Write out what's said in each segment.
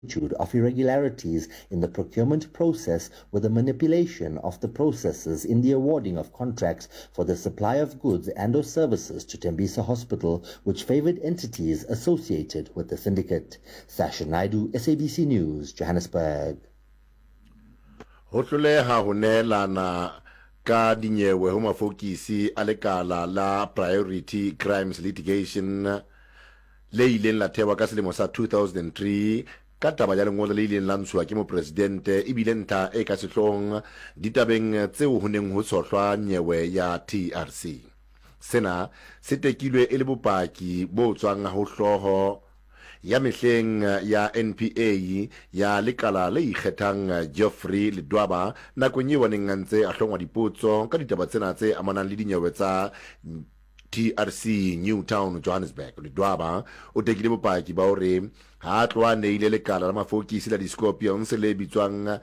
of irregularities in the procurement process with the manipulation of the processes in the awarding of contracts for the supply of goods and or services to Tembisa Hospital, which favored entities associated with the syndicate. Sasha Naidu, SABC News, Johannesburg. Ho hloleha ho neelana ka dinyewe ho mafokisi a lekala la Priority Crimes Litigation le ileng la thewa ka selemo sa 2003 ka taba ya lengolo le ileng la ntshuwa ke mopresidente ebile ntlha e ka sehlong ditabeng tseo ho neng ho tshohlwa nyewe ya TRC. Sena se tekilwe e le bopaki bo tswang ho hloho ya mehleng ya NPA ya lekala le ikgethang Geoffrey Ledwaba nakong eo neng ntse a hlongwa dipotso ka ditaba tsena tse amanang le dinyewe tsa TRC Newtown Johannesburg. Ledwaba o tekile bopaki ba hore ha tloa neile lekala la mafokisi la di-Scorpions le bitswang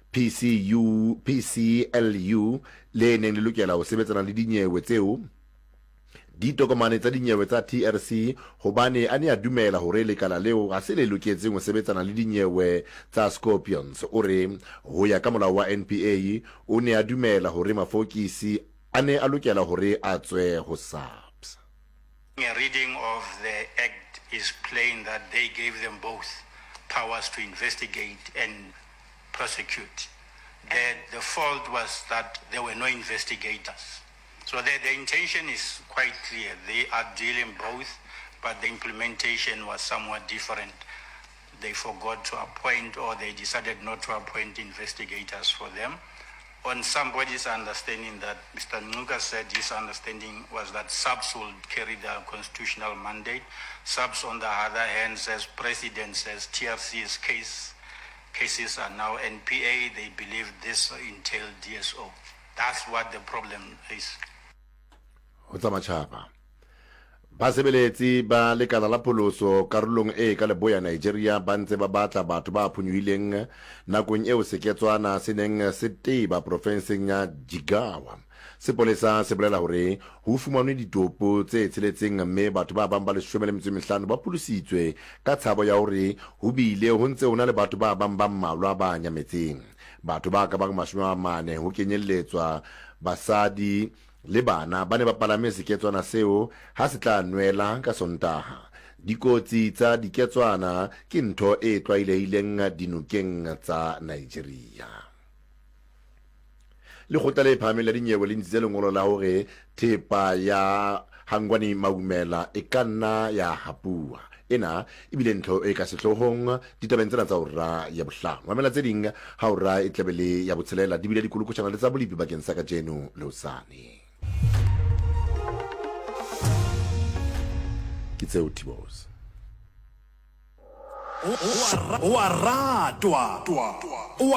PCLU le neng le lokela ho sebetsana le dinyewe tseo ditokomane tsa dinyewe tsa TRC hobane a ne a dumela hore lekala leo a se le loketseng ho sebetsana le dinyewe tsa Scorpions. O re ho ya ka molao wa NPA o ne a dumela hore mafokisi a ne a lokela hore a tswe ho SAPS. A reading of the act is plain that they gave them both powers to investigate and prosecute. The fault was that there were no investigators. So the intention is quite clear. They are dealing both, but the implementation was somewhat different. They forgot to appoint, or they decided not to appoint investigators for them. On somebody's understanding that Mr. Nunga said his understanding was that SAPS will carry the constitutional mandate. SAPS, on the other hand, says President says TRC's cases are now NPA. They believe this entailed DSO. That's what the problem is. Machapa basebeletsi ba lekala la pholoso karolong e ka leboya Nigeria ba ntse ba batla batho ba phonyuileng nakong eo seketswana se neng se teba profenseng ya Jigawa. Sepolesa se bolela hore ho fumanwe ditopo tse tsheletseng mme batho ba bang ba 15 ba pholositswe ka tshabo ya hore ho bile ho ntse hona le batho ba bang ba mmalwa ba nyametseng. Batho ba ka bang 40 ho kenyelletswa basadi le bana ba ne ba palame seketswana seo ha se tla nwela ka Sontaha. Dikotsi tsa diketswana ke ntho e tlwaelehileng dinokeng tsa Nigeria. Le khotla le phamela la dinyewe le ntse lengolo la hore thepa ya Hangwani Maumela e kanna ya hapua. Ena ebile ntho e ka sehlohong ditabeng tsena tsa hora ya bohlano. Mamela tse ding ha hora e tlebele ya botshelela di bile dikolokotshana le tsa bolipi bakeng sa ka jeno le hosane. Kitseo Tibos wa ratwa